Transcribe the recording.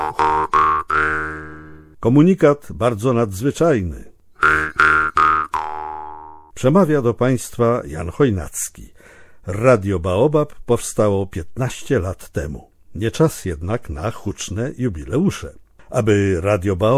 Komunikat bardzo nadzwyczajny. Przemawia do Państwa Jan Chojnacki. Radio Baobab powstało 15 lat temu. Nie czas jednak na huczne jubileusze. Aby Radio Baobab